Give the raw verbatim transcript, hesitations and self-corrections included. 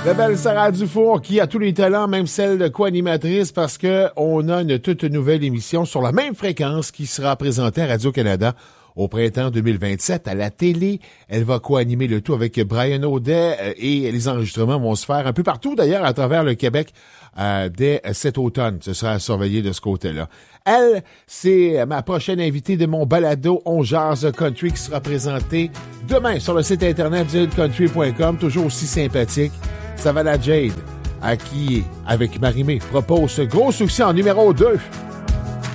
La belle Sarah Dufour qui a tous les talents, même celle de co-animatrice, parce que on a une toute nouvelle émission sur la même fréquence qui sera présentée à Radio-Canada au printemps deux mille vingt-sept. À la télé, elle va co-animer le tout avec Brian Audet euh, et les enregistrements vont se faire un peu partout d'ailleurs à travers le Québec euh, dès cet automne. Ce sera à surveiller de ce côté-là. Elle, c'est ma prochaine invitée de mon balado On Jase Country qui sera présenté demain sur le site internet du country point com, toujours aussi sympathique. Ça va la Jade, à qui, avec Marie-Mé, propose ce gros succès en numéro deux.